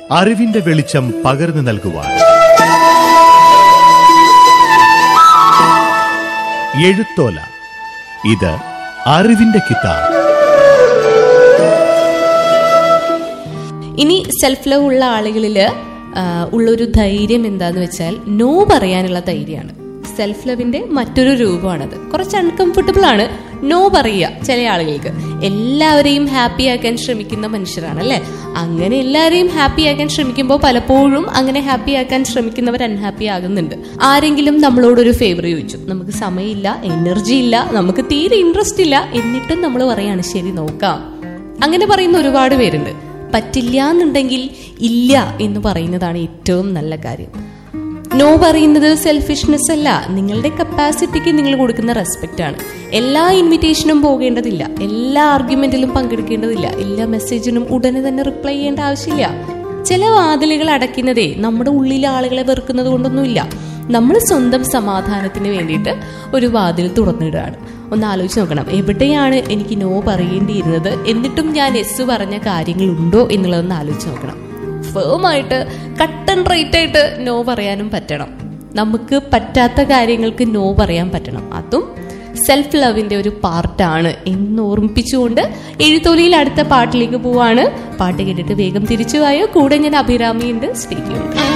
അറിവിന്റെ വെളിച്ചം പകർന്നു നൽകുവാൻ. എഴുത്തോല, ഇത് അറിവിന്റെ കിതാബ്. ഇനി സെൽഫ് ലവ് ഉള്ള ആളുകളില് ഉള്ളൊരു ധൈര്യം എന്താന്ന് വെച്ചാൽ നോ പറയാനുള്ള ധൈര്യമാണ്. സെൽഫ് ലവിന്റെ മറ്റൊരു രൂപമാണത്. കുറച്ച് അൺകംഫർട്ടബിൾ ആണ് നോ പറയുക. ചില ആളുകൾക്ക് എല്ലാവരെയും ഹാപ്പി ആക്കാൻ ശ്രമിക്കുന്ന മനുഷ്യരാണ് അല്ലെ. അങ്ങനെ എല്ലാവരെയും ഹാപ്പി ആക്കാൻ ശ്രമിക്കുമ്പോൾ പലപ്പോഴും അങ്ങനെ ഹാപ്പി ആക്കാൻ ശ്രമിക്കുന്നവർ അൺഹാപ്പി ആകുന്നുണ്ട്. ആരെങ്കിലും നമ്മളോടൊരു ഫേവർ ചോദിച്ചു, നമുക്ക് സമയമില്ല, എനർജി ഇല്ല, നമുക്ക് തീരെ ഇൻട്രസ്റ്റ് ഇല്ല, എന്നിട്ടും നമ്മൾ പറയാണ് ശരി നോക്കാം. അങ്ങനെ പറയുന്ന ഒരുപാട് പേരുണ്ട്. പറ്റില്ല എന്നുണ്ടെങ്കിൽ ഇല്ല എന്ന് പറയുന്നതാണ് ഏറ്റവും നല്ല കാര്യം. നോ പറയുന്നത് സെൽഫിഷ്നെസ് അല്ല, നിങ്ങളുടെ കപ്പാസിറ്റിക്ക് നിങ്ങൾ കൊടുക്കുന്ന റെസ്പെക്റ്റ് ആണ്. എല്ലാ ഇൻവിറ്റേഷനും പോകേണ്ടതില്ല, എല്ലാ ആർഗ്യുമെന്റിലും പങ്കെടുക്കേണ്ടതില്ല, എല്ലാ മെസ്സേജിനും ഉടനെ തന്നെ റിപ്ലൈ ചെയ്യേണ്ട ആവശ്യമില്ല. ചില വാതിലുകൾ അടയ്ക്കുന്നതേ നമ്മുടെ ഉള്ളിലെ ആളുകളെ വെറുക്കുന്നത് കൊണ്ടൊന്നുമില്ല. നമ്മൾ സ്വന്തം സമാധാനത്തിന് വേണ്ടിയിട്ട് ഒരു വാതിൽ തുറന്നിടുകയാണ്. ഒന്ന് ആലോചിച്ച് നോക്കണം, എവിടെയാണ് എനിക്ക് നോ പറയേണ്ടിയിരുന്നത്, എന്നിട്ടും ഞാൻ എസ് പറഞ്ഞ കാര്യങ്ങളുണ്ടോ എന്നുള്ളതൊന്ന് ആലോചിച്ച് നോക്കണം. ഫേമായിട്ട് കട്ട് ആൻഡ് റൈറ്റ് ആയിട്ട് നോ പറയാനും പറ്റണം. നമുക്ക് പറ്റാത്ത കാര്യങ്ങൾക്ക് നോ പറയാൻ പറ്റണം. അതും സെൽഫ് ലവിന്റെ ഒരു പാർട്ടാണ് എന്ന് ഓർമ്മിപ്പിച്ചുകൊണ്ട് എഴുത്തോലയിൽ അടുത്ത പാട്ടിലേക്ക് പോവാണ്. പാട്ട് കേട്ടിട്ട് വേഗം തിരിച്ചു പോയോ. കൂടെ ഞാൻ അഭിരാമിയുണ്ട്. Stay tuned.